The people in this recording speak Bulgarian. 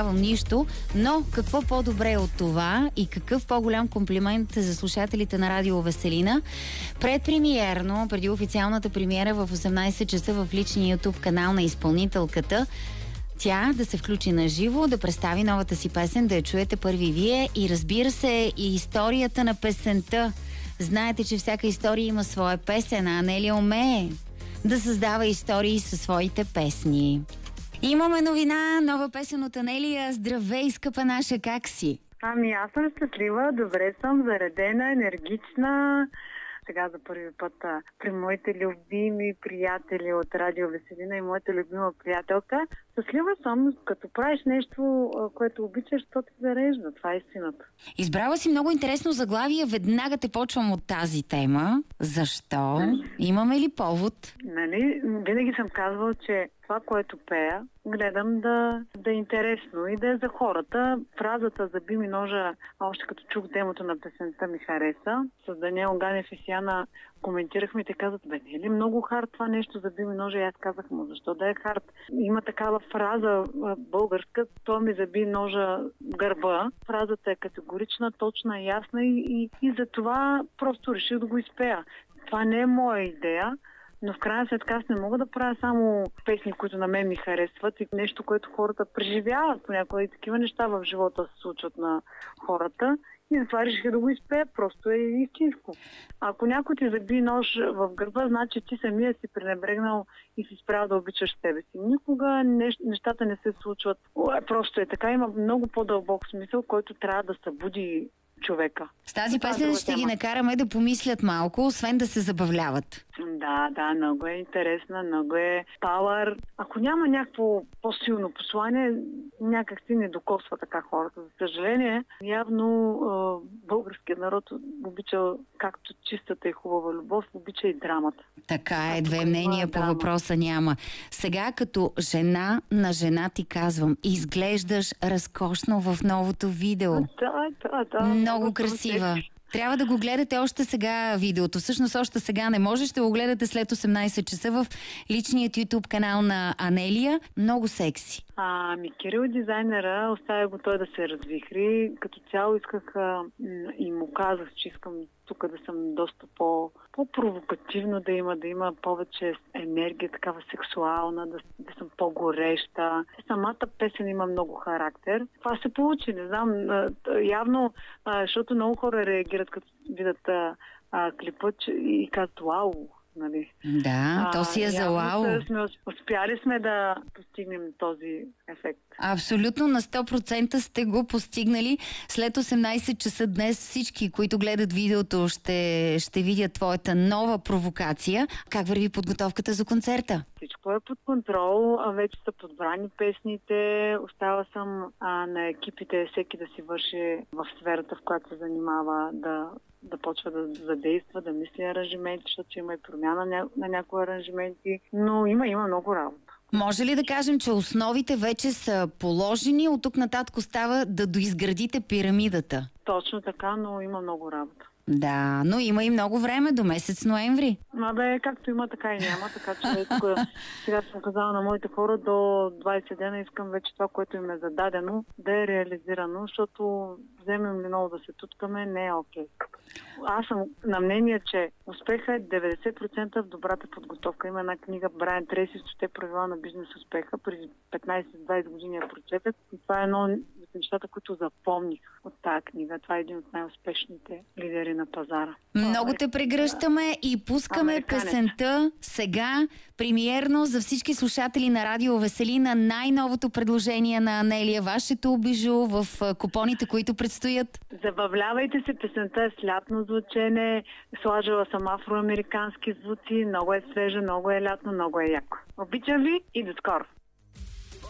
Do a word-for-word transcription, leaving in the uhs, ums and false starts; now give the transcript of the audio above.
давам нищо, но какво по-добре от това и какъв по-голям комплимент за слушателите на Радио Веселина. Предпремиерно, преди официалната премиера в осемнайсет часа в личния YouTube канал на изпълнителката, тя да се включи на живо, да представи новата си песен, да я чуете първи вие и разбира се и историята на песента. Знаете, че всяка история има своя песен, а Анелия умее да създава истории със своите песни. Имаме новина, нова песен от Анелия. Здравей, скъпа наша, как си? Ами аз съм щастлива, добре съм, заредена, енергична. Сега за първи път а, при моите любими приятели от Радио Веселина и моята любима приятелка. Щастлива съм, като правиш нещо, а, което обичаш, то те зарежда. Това е истината. Избрала си много интересно заглавие. Веднага те почвам от тази тема. Защо? Имаме ли повод? Нали, винаги съм казвала, че това, което пея, гледам да, да е интересно и да е за хората. Фразата "заби ми ножа", още като чух демото на песента, ми хареса. С Даниел Ганев и Сияна коментирахме и те казват: бе, не е ли много хард това нещо "заби ми ножа"? И аз казах: му защо да е хард? Има такава фраза българска: "То ми заби ножа гърба". Фразата е категорична, точна, ясна и, и, и за това просто реших да го изпея. Това не е моя идея, но в крайна сметка аз не мога да правя само песни, които на мен ми харесват и нещо, което хората преживяват. Понякога и такива неща в живота се случват на хората и затова реших да го изпея. Просто е истинско. Ако някой ти заби нож в гърба, значи ти самия си пренебрегнал и си спрял да обичаш себе си. Никога нещата не се случват. Просто е така. Има много по-дълбок смисъл, който трябва да събуди човека. С тази песен ще ги накараме да помислят малко, освен да се забавляват. Да, да, много е интересна, много е пауър. Ако няма някакво по-силно послание, някак си не докосва така хората. За съжаление, явно е, българският народ обича както чистата и хубава любов, обича и драмата. Така е, две мнения по въпроса няма. Сега като жена на жена ти казвам, изглеждаш разкошно в новото видео. Да, да, да. Много красива. Трябва да го гледате още сега видеото. Всъщност още сега не може. Ще го гледате след осемнайсет часа в личният YouTube канал на Анелия. Много секси. Ами Кирил, дизайнера, оставя го той да се развихри. Като цяло исках а, и му казах, че искам тук да съм доста по, по-провокативно да има, да има повече енергия, такава сексуална, да, да съм по-гореща. Самата песен има много характер. Това се получи, не знам, явно, защото много хора реагират като видят а, а, клипът и казват: "Вау!" Нали? Да, то си е за вау. Сме, успяли сме да постигнем този ефект. Абсолютно на сто процента сте го постигнали. След осемнайсет часа днес всички, които гледат видеото, ще, ще видят твоята нова провокация. Как върви подготовката за концерта? Всичко е под контрол, вече са подбрани песните, остава съм а, на екипите всеки да си върши в сферата, в която се занимава, да да почва да задейства, да мисли аранжименти, защото има и промяна на, на някои аранжименти, но има, има много работа. Може ли да кажем, че основите вече са положени, от тук нататък остава да доизградите пирамидата? Точно така, но има много работа. Да, но има и много време до месец ноември. Абе, както има, така и няма, така че тук, сега съм казала на моите хора, до двайсет дена искам вече това, което им е зададено, да е реализирано, защото вземем ли много да се туткаме, не е окей. Аз съм на мнение, че успеха е деветдесет процента в добрата подготовка. Има една книга Брайан Трейси "Стоте правила на бизнес успеха", преди петнайсет-двайсет години я прочетах и това е едно от нещата, които запомних от тази книга. Това е един от най-успешните лидери на пазара. Много те прегръщаме и пускаме Американец. Песента сега, премиерно за всички слушатели на Радио Веселина, най-новото предложение на Анелия, вашето бижу в купоните, които предстоят. Забавлявайте се, песента е с лятно звучене, сложила съм афроамерикански звуци, много е свежа, много е лятно, много е яко. Обичам ви и до скоро!